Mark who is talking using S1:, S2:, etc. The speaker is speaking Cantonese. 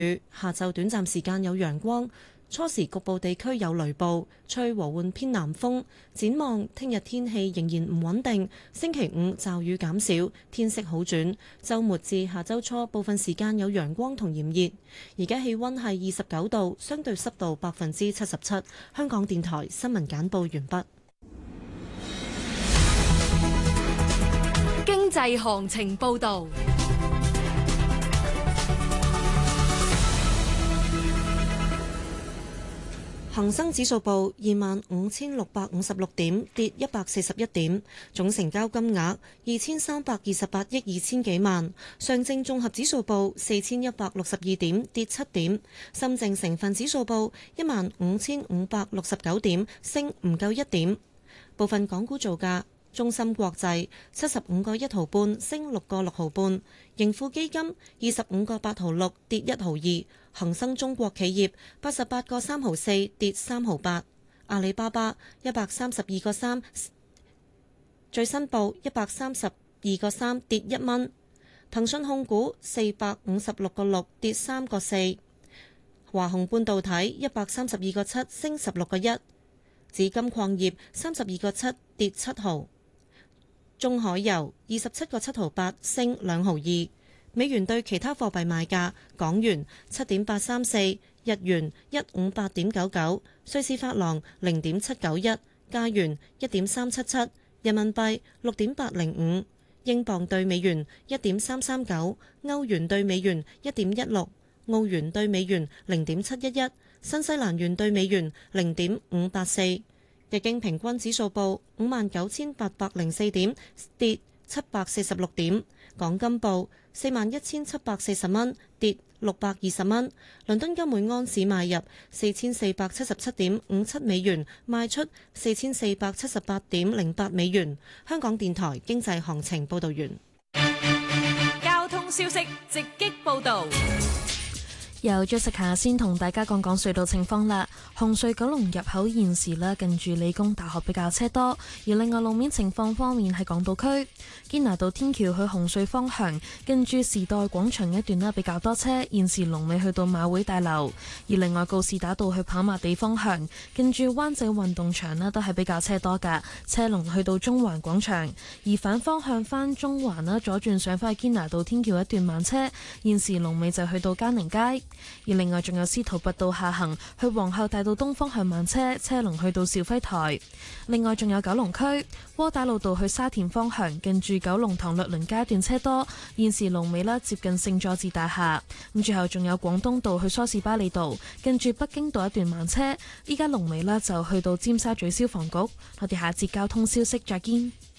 S1: 下晝短暫時間有陽光，初時局部地區有雷暴，吹和緩偏南風。展望聽日天氣仍然唔穩定，星期五驟雨減少，天色好轉。週末至下週初部分時間有陽光同炎熱。而家氣溫係29度，相對濕度77%。香港電台新聞簡報完畢。
S2: 經濟行情報導。
S1: 恒生指數報25,656點，跌141點，總成交金額2328億2千幾萬。上證綜合指數報4162點，跌7點。深證成分指數報15,569點，升唔夠1點。部分港股造價：中芯國際75個1毫半，升6個6毫半；盈富基金25個8毫6，跌1毫2；恒生中國企業88個3毫4，跌3毫8；阿里巴巴132個3，最新報132個3，跌1蚊；騰訊控股456個6，跌3個4；華虹半導體132個7，升16個1；紫金礦業32個7，跌7毫。中海油27個7毫8，升2毫2。美元對其他貨幣賣價：港元7.834，日元158.99，瑞士法郎0.791，加元1.377，人民幣6.805，英鎊對美元1.339，歐元對美元1.16，澳元對美元0.711，新西蘭元對美元0.584。日經平均指數報59,804點，跌746點。港金報41,740蚊，跌620蚊。倫敦金每安士買入4477.57美元，賣出4478.08美元。香港電台經濟行情報導完。
S2: 交通消息直擊報導。
S3: 由Jessica先同大家講講隧道情況啦。紅隧九龍入口現時咧近住理工大學比較車多，而另外路面情況方面喺港島區堅拿道天橋去紅隧方向，近住時代廣場一段咧比較多車，現時龍尾去到馬會大樓。而另外告士打道去跑馬地方向，近住灣仔運動場咧都係比較車多噶，車龍去到中環廣場。而反方向翻中環啦，左轉上返去堅拿道天橋一段慢車，現時龍尾就去到嘉寧街。而另外仲有司徒拔道下行去皇后大道東方向慢車，車龍去到肇輝台。另外仲有九龍區窩打老道去沙田方向，近住九龍塘律倫街段車多，現時龍尾啦接近聖佐治大廈。咁最後仲有廣東道去梳士巴利道，近住北京道一段慢車，依家龍尾啦就去到尖沙咀消防局。我哋下節交通消息再見。